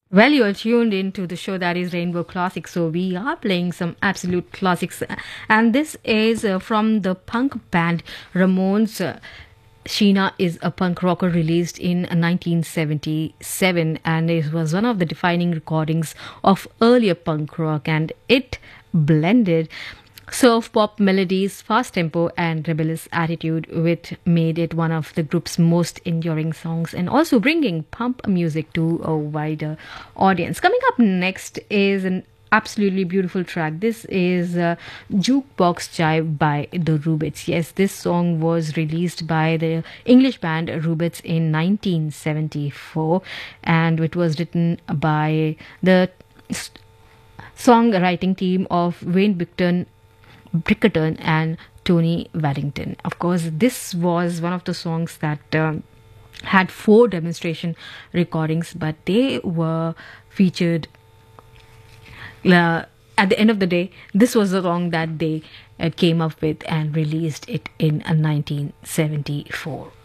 Well, you're tuned into the show that is Rainbow Classics. So we are playing some absolute classics, and this is from the punk band Ramones. Sheena is a punk rocker released in 1977, and it was one of the defining recordings of earlier punk rock, and it blended surf pop melodies, fast tempo, and rebellious attitude, which made it one of the group's most enduring songs and also bringing pump music to a wider audience. Coming up next is an absolutely beautiful track. This is Jukebox Jive by the Rubettes. Yes, this song was released by the English band Rubettes in 1974, and it was written by the songwriting team of Wayne Brickerton and Tony Waddington. Of course, this was one of the songs that had four demonstration recordings, but they were featured. At the end of the day, this was the song that they came up with and released it in 1974.